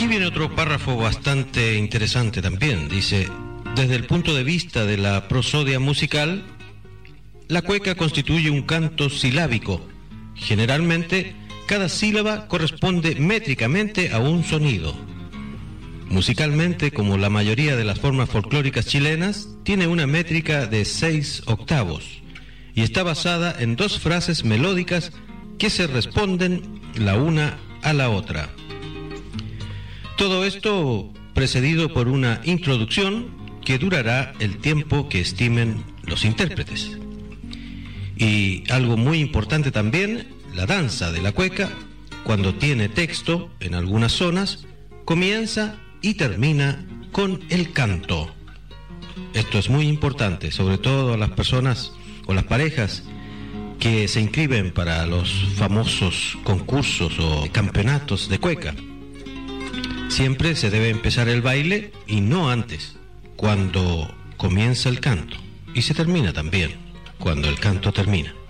Aquí viene otro párrafo bastante interesante también. Dice: desde el punto de vista de la prosodia musical, la cueca constituye un canto silábico. Generalmente, cada sílaba corresponde métricamente a un sonido. Musicalmente, como la mayoría de las formas folclóricas chilenas, tiene una métrica de 6 octavos y está basada en 2 frases melódicas que se responden la una a la otra. Todo esto precedido por una introducción que durará el tiempo que estimen los intérpretes. Y algo muy importante también, la danza de la cueca, cuando tiene texto en algunas zonas, comienza y termina con el canto. Esto es muy importante, sobre todo a las personas o las parejas que se inscriben para los famosos concursos o campeonatos de cueca. Siempre se debe empezar el baile y no antes, cuando comienza el canto, y se termina también cuando el canto termina.